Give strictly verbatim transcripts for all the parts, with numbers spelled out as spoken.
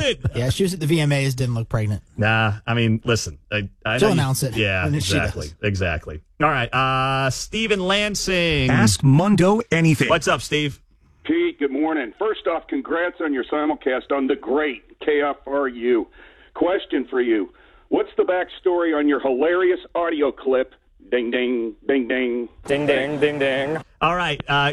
it. Yeah, she was at the V M As, didn't look pregnant. Nah, I mean, listen. I, I She'll know you- announce it. Yeah, And she exactly. does. Exactly. All right. Uh, Stephen Lansing. Ask Mundo anything. What's up, Steve? Pete, good morning. First off, congrats on your simulcast on the great K F R U. Question for you. What's the backstory on your hilarious audio clip? Ding, ding, ding, ding. Ding, ding, ding, ding. All right. Uh,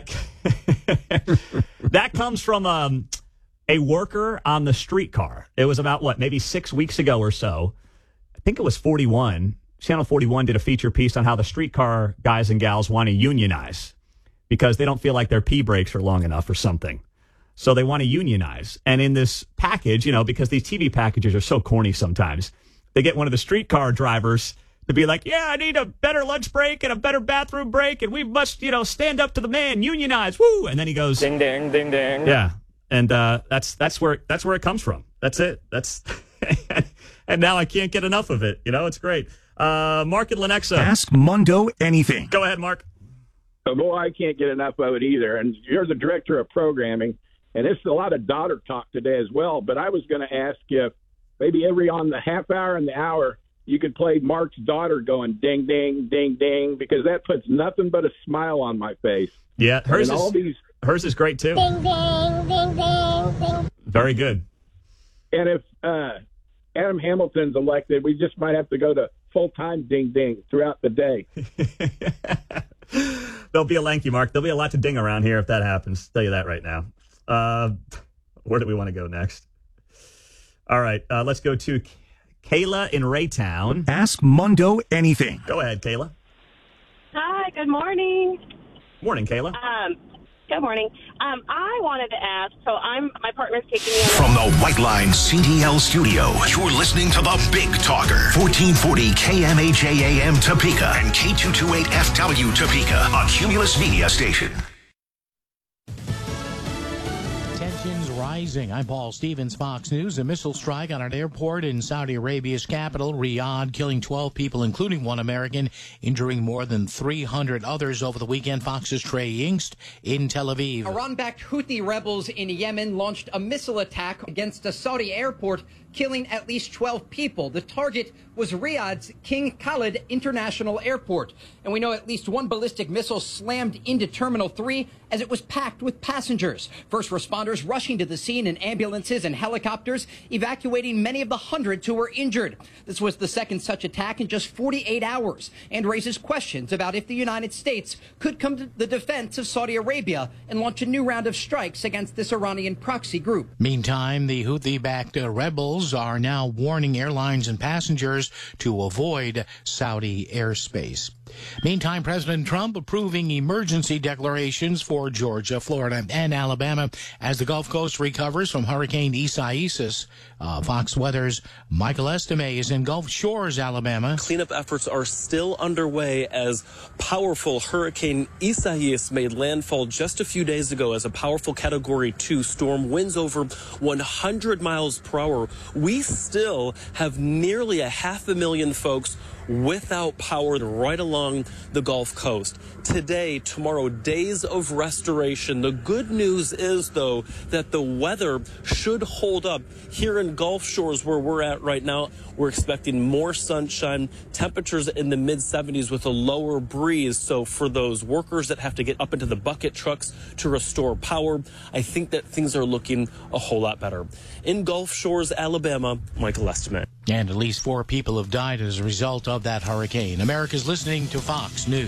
that comes from um, a worker on the streetcar. It was about, what, maybe six weeks ago or so. I think it was forty-one. Channel forty-one did a feature piece on how the streetcar guys and gals want to unionize because they don't feel like their pee breaks are long enough or something. So they want to unionize. And in this package, you know, because these T V packages are so corny sometimes, they get one of the streetcar drivers to be like, yeah, I need a better lunch break and a better bathroom break, and we must, you know, stand up to the man, unionize, woo! And then he goes, Ding, ding, ding, ding. yeah, and uh, that's that's where that's where it comes from. That's it. That's and now I can't get enough of it. You know, it's great. Uh, Mark and Lenexa. Ask Mundo anything. Go ahead, Mark. Oh, boy, I can't get enough of it either. And you're the director of programming, and it's a lot of daughter talk today as well. But I was going to ask if maybe every on the half hour and the hour, you could play Mark's daughter going ding, ding, ding, ding, because that puts nothing but a smile on my face. Yeah, hers and is all these, hers is great too. Ding, ding, ding, ding, ding. Very good. and if uh, Adam Hamilton's elected, we just might have to go to full-time ding, ding throughout the day. There'll be a lanky Mark. There'll be a lot to ding around here if that happens. I'll tell you that right now. Uh, where do we want to go next? All right, uh, let's go to Kayla in Raytown. Ask Mundo anything. Go ahead, Kayla. Hi, good morning. Morning, Kayla. Um, good morning. Um, I wanted to ask, so I'm my partner's taking me on From the White Line C D L studio, you're listening to the Big Talker, fourteen forty K M H A A M Topeka and K two twenty-eight F W Topeka, a Cumulus media station. Tensions rising. I'm Paul Stevens, Fox News. A missile strike on an airport in Saudi Arabia's capital, Riyadh, killing twelve people, including one American, injuring more than three hundred others over the weekend. Fox's Trey Yingst in Tel Aviv. Iran-backed Houthi rebels in Yemen launched a missile attack against a Saudi airport, killing at least twelve people. The target was Riyadh's King Khalid International Airport. And we know at least one ballistic missile slammed into Terminal three as it was packed with passengers. First responders rushing to the scene in ambulances and helicopters, evacuating many of the hundreds who were injured. This was the second such attack in just forty-eight hours and raises questions about if the United States could come to the defense of Saudi Arabia and launch a new round of strikes against this Iranian proxy group. Meantime, the Houthi-backed uh, rebels are now warning airlines and passengers to avoid Saudi airspace. Meantime, President Trump approving emergency declarations for Georgia, Florida, and Alabama as the Gulf Coast recovers from Hurricane Isaias. Uh, Fox Weather's Michael Estime is in Gulf Shores, Alabama. Cleanup efforts are still underway as powerful Hurricane Isaias made landfall just a few days ago as a powerful Category two storm, winds over one hundred miles per hour. We still have nearly a half a million folks without power right along the Gulf Coast. Today, tomorrow, days of restoration. The good news is, though, that the weather should hold up here in Gulf Shores where we're at right now. We're expecting more sunshine, temperatures in the mid seventies with a lower breeze. So for those workers that have to get up into the bucket trucks to restore power, I think that things are looking a whole lot better. In Gulf Shores, Alabama, Michael Estime. And at least four people have died as a result of that hurricane. America's listening to Fox News.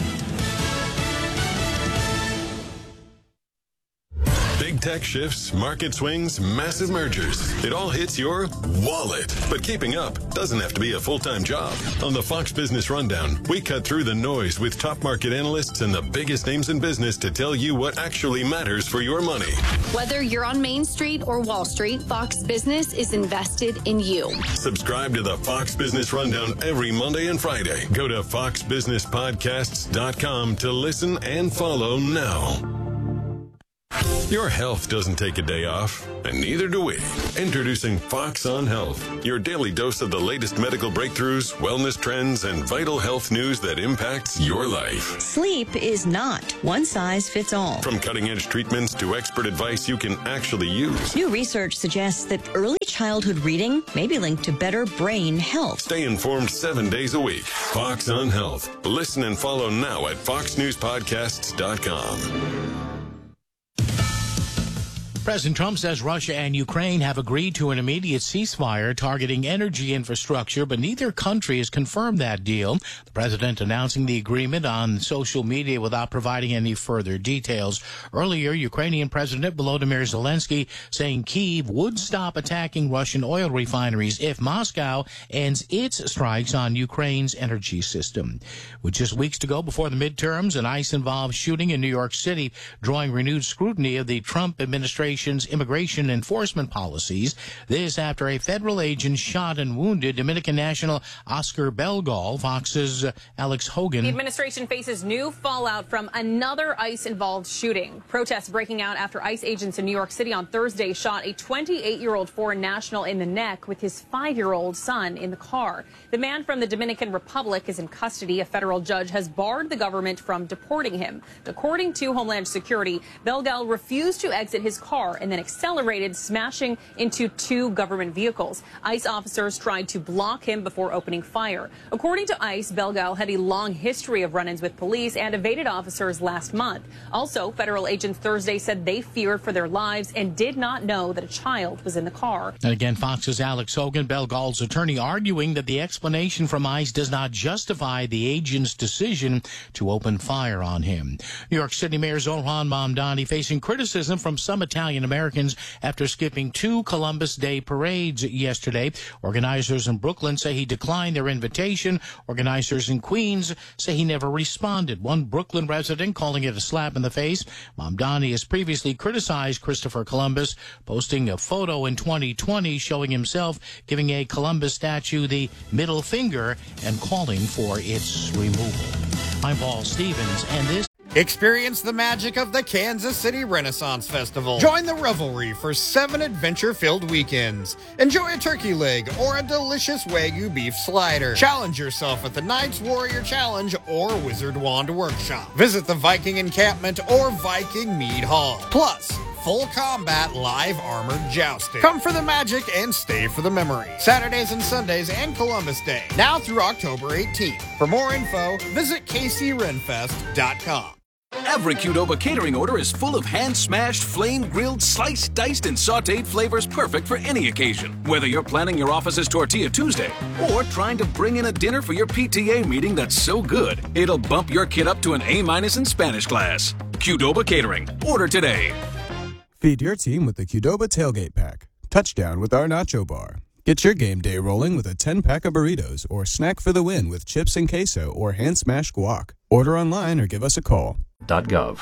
Big tech shifts, market swings, massive mergers. It all hits your wallet. But keeping up doesn't have to be a full-time job. On the Fox Business Rundown, we cut through the noise with top market analysts and the biggest names in business to tell you what actually matters for your money. Whether you're on Main Street or Wall Street, Fox Business is invested in you. Subscribe to the Fox Business Rundown every Monday and Friday. Go to fox business podcasts dot com to listen and follow now. Your health doesn't take a day off, and neither do we. Introducing Fox on Health, your daily dose of the latest medical breakthroughs, wellness trends, and vital health news that impacts your life. Sleep is not one size fits all. From cutting-edge treatments to expert advice you can actually use. New research suggests that early childhood reading may be linked to better brain health. Stay informed seven days a week. Fox on Health. Listen and follow now at fox news podcasts dot com. President Trump says Russia and Ukraine have agreed to an immediate ceasefire targeting energy infrastructure, but neither country has confirmed that deal. The president announcing the agreement on social media without providing any further details. Earlier, Ukrainian President Volodymyr Zelensky saying Kyiv would stop attacking Russian oil refineries if Moscow ends its strikes on Ukraine's energy system. With just weeks to go before the midterms, an ICE-involved shooting in New York City drawing renewed scrutiny of the Trump administration immigration enforcement policies. This after a federal agent shot and wounded Dominican national Oscar Belgal. Fox's uh, Alex Hogan. The administration faces new fallout from another ICE-involved shooting. Protests breaking out after ICE agents in New York City on Thursday shot a twenty-eight-year-old foreign national in the neck with his five-year-old son in the car. The man from the Dominican Republic is in custody. A federal judge has barred the government from deporting him. According to Homeland Security, Belgal refused to exit his car and then accelerated, smashing into two government vehicles. ICE officers tried to block him before opening fire. According to ICE, Belgal had a long history of run-ins with police and evaded officers last month. Also, federal agents Thursday said they feared for their lives and did not know that a child was in the car. And again, Fox's Alex Hogan, Belgal's attorney, arguing that the explanation from ICE does not justify the agent's decision to open fire on him. New York City Mayor Zohran Mamdani facing criticism from some Italian Americans after skipping two Columbus Day parades yesterday. Organizers in Brooklyn say he declined their invitation. Organizers in Queens say he never responded. One Brooklyn resident calling it a slap in the face. Mamdani has previously criticized Christopher Columbus, posting a photo in twenty twenty showing himself giving a Columbus statue the middle finger and calling for its removal. I'm Paul Stevens, and this Experience the magic of the Kansas City Renaissance Festival. Join the revelry for seven adventure-filled weekends. Enjoy a turkey leg or a delicious Wagyu beef slider. Challenge yourself at the Knights Warrior Challenge or Wizard Wand Workshop. Visit the Viking Encampment or Viking Mead Hall. Plus, full combat live armored jousting. Come for the magic and stay for the memory. Saturdays and Sundays and Columbus Day. Now through October eighteenth. For more info, visit k c renfest dot com. Every Qdoba catering order is full of hand-smashed, flame-grilled, sliced, diced, and sautéed flavors perfect for any occasion. Whether you're planning your office's Tortilla Tuesday or trying to bring in a dinner for your P T A meeting that's so good, it'll bump your kid up to an A-minus in Spanish class. Qdoba Catering. Order today. Feed your team with the Qdoba Tailgate Pack. Touchdown with our Nacho Bar. Get your game day rolling with a ten-pack of burritos or snack for the win with chips and queso or hand-smashed guac. Order online or give us a call. .gov.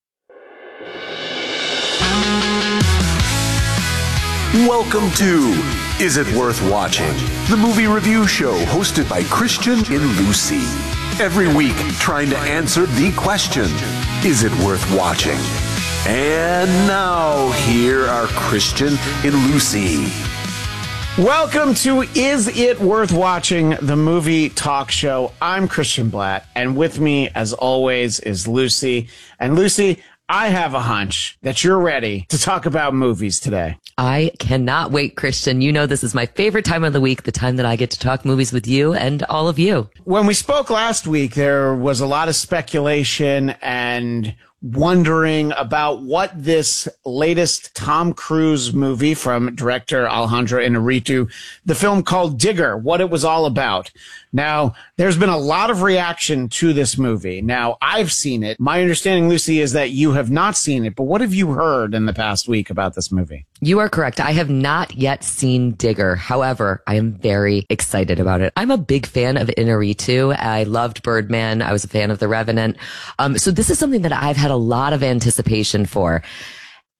Welcome to Is It Worth Watching? The movie review show hosted by Christian and Lucy. Every week trying to answer the question, is it worth watching? And now, here are Christian and Lucy. Welcome to Is It Worth Watching, the movie talk show. I'm Christian Blatt, and with me, as always, is Lucy. And Lucy, I have a hunch that you're ready to talk about movies today. I cannot wait, Christian. You know this is my favorite time of the week, the time that I get to talk movies with you and all of you. When we spoke last week, there was a lot of speculation and wondering about what this latest Tom Cruise movie from director Alejandro Inarritu, the film called Digger, what it was all about. Now, there's been a lot of reaction to this movie. Now, I've seen it. My understanding, Lucy, is that you have not seen it, but what have you heard in the past week about this movie? You are correct. I have not yet seen Digger. However, I am very excited about it. I'm a big fan of Inarritu. I loved Birdman. I was a fan of The Revenant. Um, so this is something that I've had a lot of anticipation for.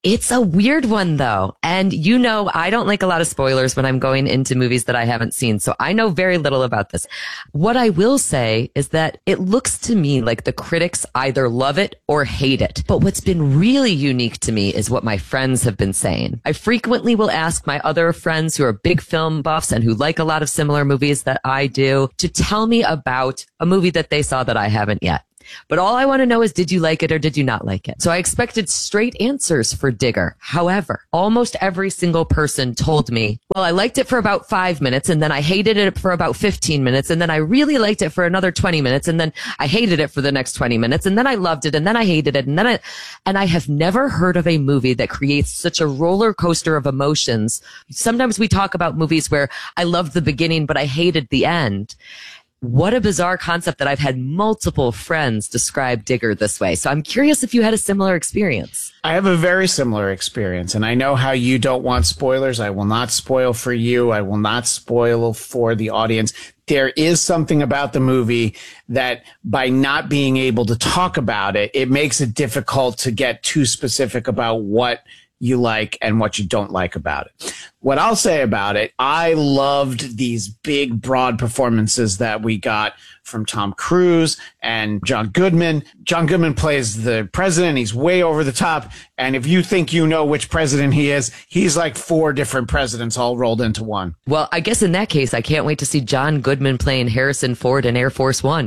It's a weird one, though. And you know, I don't like a lot of spoilers when I'm going into movies that I haven't seen. So I know very little about this. What I will say is that it looks to me like the critics either love it or hate it. But what's been really unique to me is what my friends have been saying. I frequently will ask my other friends who are big film buffs and who like a lot of similar movies that I do to tell me about a movie that they saw that I haven't yet. But all I want to know is, did you like it or did you not like it? So I expected straight answers for Digger. However, almost every single person told me, well, I liked it for about five minutes and then I hated it for about fifteen minutes and then I really liked it for another twenty minutes and then I hated it for the next twenty minutes and then I loved it and then I hated it and then I, and I have never heard of a movie that creates such a roller coaster of emotions. Sometimes we talk about movies where I loved the beginning, but I hated the end. What a bizarre concept that I've had multiple friends describe Digger this way. So I'm curious if you had a similar experience. I have a very similar experience, and I know how you don't want spoilers. I will not spoil for you. I will not spoil for the audience. There is something about the movie that by not being able to talk about it, it makes it difficult to get too specific about what you like and what you don't like about it. What I'll say about it, I loved these big, broad performances that we got from Tom Cruise and John Goodman. John Goodman plays the president. He's way over the top. And if you think you know which president he is, he's like four different presidents all rolled into one. Well, I guess in that case, I can't wait to see John Goodman playing Harrison Ford in Air Force One.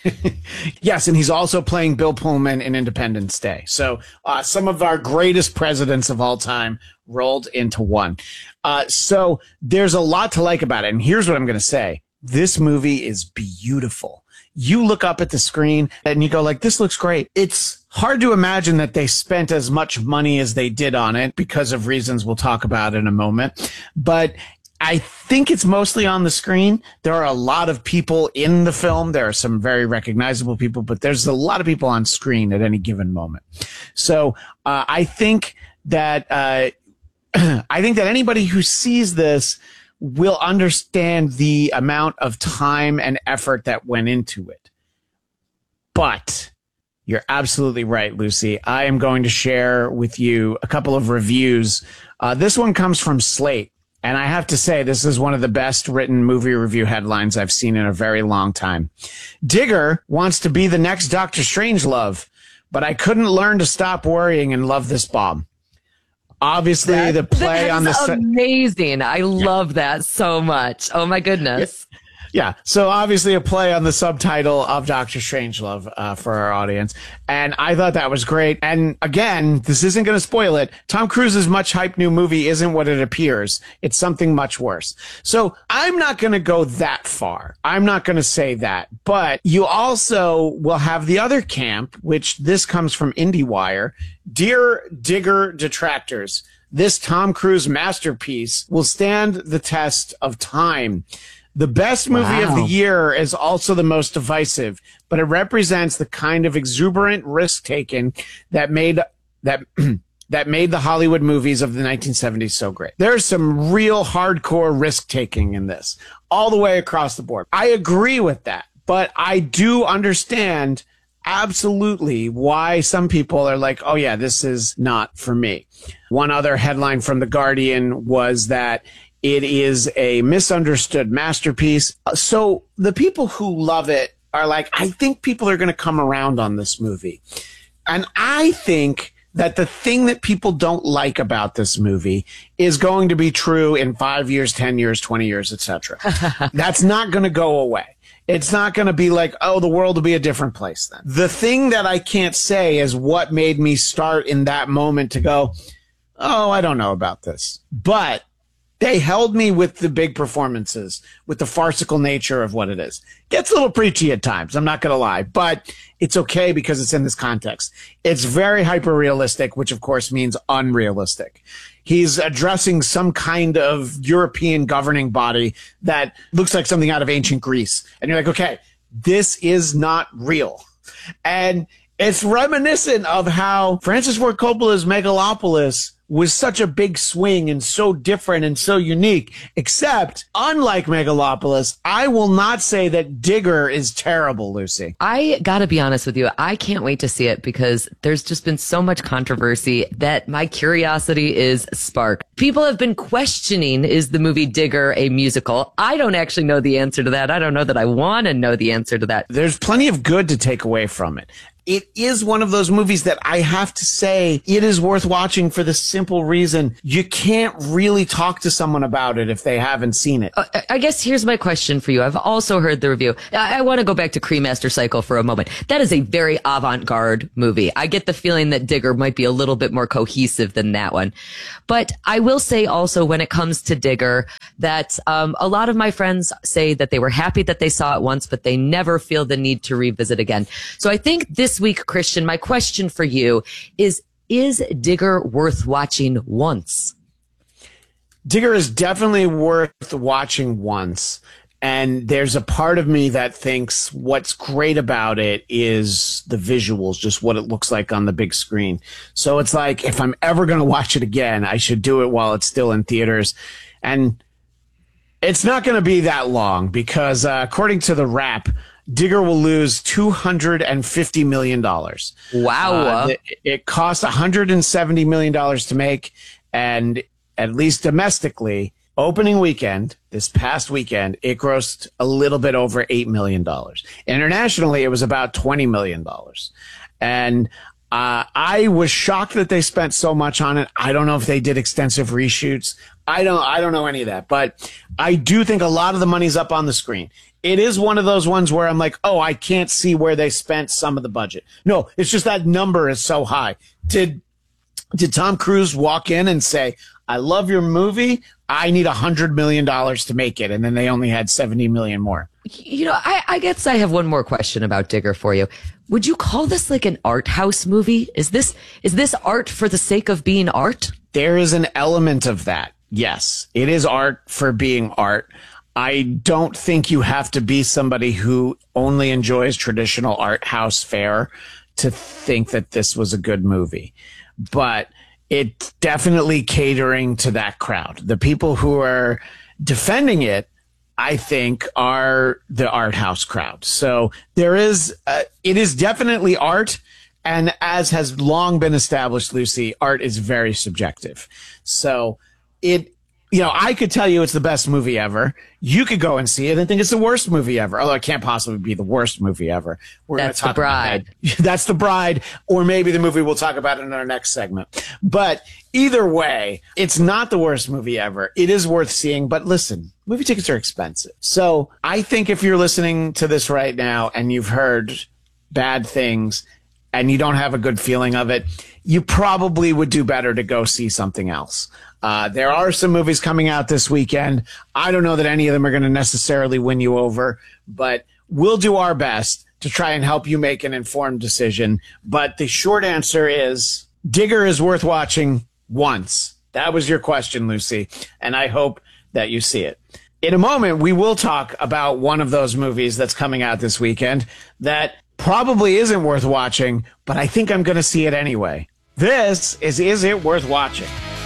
Yes, and he's also playing Bill Pullman in Independence Day. So uh, some of our greatest presidents of all time rolled into one. Uh, so there's a lot to like about it. And here's what I'm going to say. This movie is beautiful. You look up at the screen and you go like, this looks great. It's hard to imagine that they spent as much money as they did on it because of reasons we'll talk about in a moment. But I think it's mostly on the screen. There are a lot of people in the film. There are some very recognizable people, but there's a lot of people on screen at any given moment. So uh, I think that uh, I think that anybody who sees this will understand the amount of time and effort that went into it. But you're absolutely right, Lucy. I am going to share with you a couple of reviews. Uh, this one comes from Slate. And I have to say, this is one of the best written movie review headlines I've seen in a very long time. Digger wants to be the next Doctor Strangelove, but I couldn't learn to stop worrying and love this bomb. Obviously, that, the play that on the set. Amazing. I love that so much. Oh, my goodness. Yeah. Yeah, so obviously a play on the subtitle of Doctor Strangelove uh, for our audience. And I thought that was great. And again, this isn't going to spoil it. Tom Cruise's much hyped new movie isn't what it appears. It's something much worse. So I'm not going to go that far. I'm not going to say that. But you also will have the other camp, which this comes from IndieWire. Dear Digger detractors, this Tom Cruise masterpiece will stand the test of time. The best movie wow. of the year is also the most divisive, but it represents the kind of exuberant risk-taking that made that that made the Hollywood movies of the nineteen seventies so great. There's some real hardcore risk-taking in this, all the way across the board. I agree with that, but I do understand absolutely why some people are like, oh yeah, this is not for me. One other headline from The Guardian was that it is a misunderstood masterpiece. So the people who love it are like, I think people are going to come around on this movie. And I think that the thing that people don't like about this movie is going to be true in five years, ten years, twenty years, et cetera. That's not going to go away. It's not going to be like, oh, the world will be a different place then. The thing that I can't say is what made me start in that moment to go, oh, I don't know about this. But they held me with the big performances, with the farcical nature of what it is. Gets a little preachy at times, I'm not going to lie, but it's okay because it's in this context. It's very hyper-realistic, which of course means unrealistic. He's addressing some kind of European governing body that looks like something out of ancient Greece. And you're like, okay, this is not real. And it's reminiscent of how Francis Ford Coppola's Megalopolis was such a big swing and so different and so unique. Except, unlike Megalopolis, I will not say that Digger is terrible, Lucy. I gotta be honest with you. I can't wait to see it because there's just been so much controversy that my curiosity is sparked. People have been questioning, is the movie Digger a musical? I don't actually know the answer to that. I don't know that I want to know the answer to that. There's plenty of good to take away from it. It is one of those movies that I have to say it is worth watching for the simple reason you can't really talk to someone about it if they haven't seen it. Uh, I guess here's my question for you. I've also heard the review. I, I want to go back to Cremaster Cycle for a moment. That is a very avant-garde movie. I get the feeling that Digger might be a little bit more cohesive than that one. But I will say also when it comes to Digger that um, a lot of my friends say that they were happy that they saw it once, but they never feel the need to revisit again. So I think this week, Christian, my question for you is, is Digger worth watching once? Digger is definitely worth watching once. And there's a part of me that thinks what's great about it is the visuals, just what it looks like on the big screen. So it's like, if I'm ever going to watch it again, I should do it while it's still in theaters. And it's not going to be that long because uh, according to the Wrap, Digger will lose two hundred fifty million dollars. Wow. Uh, it, it cost one hundred seventy million dollars to make, and at least domestically, opening weekend, this past weekend, it grossed a little bit over eight million dollars. Internationally, it was about twenty million dollars. And uh, I was shocked that they spent so much on it. I don't know if they did extensive reshoots. I don't, I don't know any of that, but I do think a lot of the money's up on the screen. It is one of those ones where I'm like, oh, I can't see where they spent some of the budget. No, it's just that number is so high. Did, did Tom Cruise walk in and say, I love your movie, I need a hundred million dollars to make it, and then they only had seventy million more? You know, I, I guess I have one more question about Digger for you. Would you call this like an art house movie? Is this, is this art for the sake of being art? There is an element of that. Yes, it is art for being art. I don't think you have to be somebody who only enjoys traditional art house fare to think that this was a good movie. But it's definitely catering to that crowd. The people who are defending it, I think, are the art house crowd. So there is, uh, it is definitely art. And as has long been established, Lucy, art is very subjective. So it, you know, I could tell you it's the best movie ever. You could go and see it and think it's the worst movie ever. Although it can't possibly be the worst movie ever. We're That's talk The Bride. About that. That's The Bride, or maybe the movie we'll talk about in our next segment. But either way, it's not the worst movie ever. It is worth seeing. But listen, movie tickets are expensive. So I think if you're listening to this right now and you've heard bad things and you don't have a good feeling of it, you probably would do better to go see something else. Uh, there are some movies coming out this weekend. I don't know that any of them are going to necessarily win you over, but we'll do our best to try and help you make an informed decision. But the short answer is Digger is worth watching once. That was your question, Lucy, and I hope that you see it. In a moment, we will talk about one of those movies that's coming out this weekend that probably isn't worth watching, but I think I'm going to see it anyway. This is Is It Worth Watching?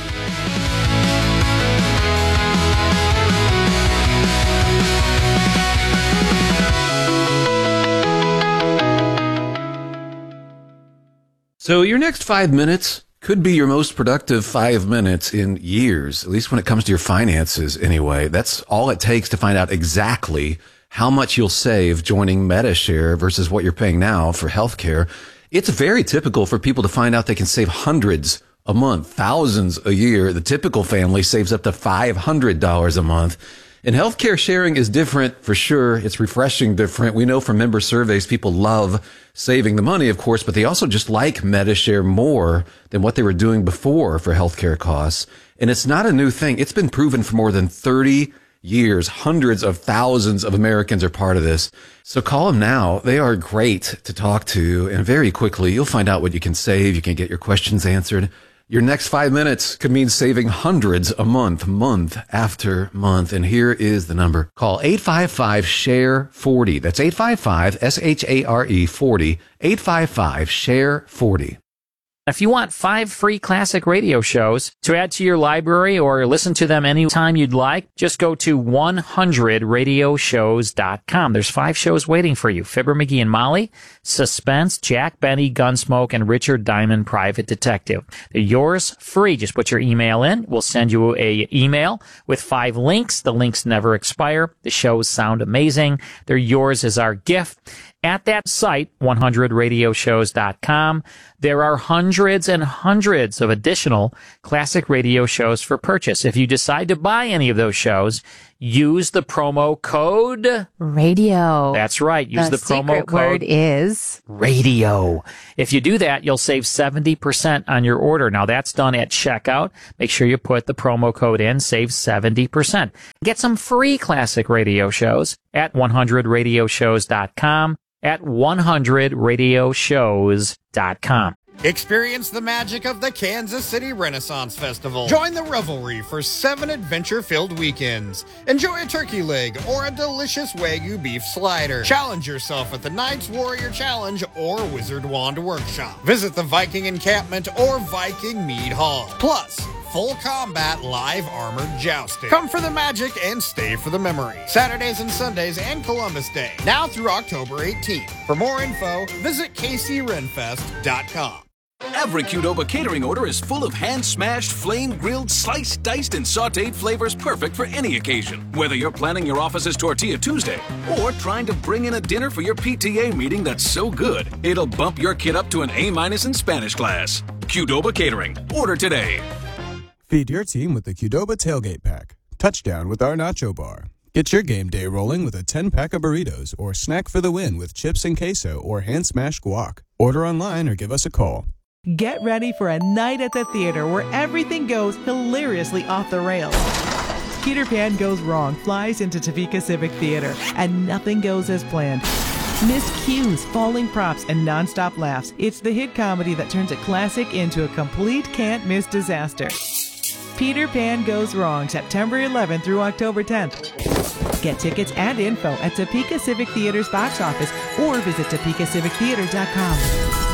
So your next five minutes could be your most productive five minutes in years, at least when it comes to your finances anyway. That's all it takes to find out exactly how much you'll save joining MediShare versus what you're paying now for healthcare. It's very typical for people to find out they can save hundreds a month, thousands a year. The typical family saves up to five hundred dollars a month. And healthcare sharing is different for sure. It's refreshing different. We know from member surveys, people love saving the money, of course, but they also just like MediShare more than what they were doing before for healthcare costs. And it's not a new thing. It's been proven for more than thirty years. Hundreds of thousands of Americans are part of this. So call them now. They are great to talk to. And very quickly, you'll find out what you can save. You can get your questions answered. Your next five minutes could mean saving hundreds a month, month after month. And here is the number. Call eight five five, S H A R E forty. That's eight five five, S H A R E forty, eight five five, S H A R E forty. If you want five free classic radio shows to add to your library or listen to them anytime you'd like, just go to one hundred radio shows dot com. There's five shows waiting for you. Fibber, McGee and Molly, Suspense, Jack Benny, Gunsmoke, and Richard Diamond, Private Detective. They're yours free. Just put your email in. We'll send you a email with five links. The links never expire. The shows sound amazing. They're yours as our gift. At that site, one hundred radio shows dot com, there are hundreds and hundreds of additional classic radio shows for purchase. If you decide to buy any of those shows, use the promo code radio. That's right. Use the, the promo secret code word is radio. If you do that, you'll save seventy percent on your order. Now that's done at checkout. Make sure you put the promo code in, save seventy percent. Get some free classic radio shows at one hundred radio shows dot com. At one hundred radio shows dot com. Experience the magic of the Kansas City Renaissance Festival. Join the revelry for seven adventure-filled weekends. Enjoy a turkey leg or a delicious Wagyu beef slider. Challenge yourself at the Knights Warrior Challenge or Wizard Wand Workshop. Visit the Viking Encampment or Viking Mead Hall. Plus, full combat live armored jousting. Come for the magic and stay for the memory. Saturdays and Sundays and Columbus Day. Now through October eighteenth. For more info, visit K C Renfest dot com. Every Qdoba catering order is full of hand-smashed, flame-grilled, sliced, diced, and sautéed flavors perfect for any occasion. Whether you're planning your office's Tortilla Tuesday or trying to bring in a dinner for your P T A meeting that's so good, it'll bump your kid up to an A-minus in Spanish class. Qdoba Catering. Order today. Feed your team with the Qdoba Tailgate Pack. Touchdown with our Nacho Bar. Get your game day rolling with a ten-pack of burritos or snack for the win with chips and queso or hand-smashed guac. Order online or give us a call. Get ready for a night at the theater where everything goes hilariously off the rails. Peter Pan Goes Wrong flies into Topeka Civic Theater, and nothing goes as planned. Miscues, falling props, and nonstop laughs. It's the hit comedy that turns a classic into a complete can't-miss disaster. Peter Pan Goes Wrong, September eleventh through October tenth. Get tickets and info at Topeka Civic Theater's box office or visit topeka civic theater dot com.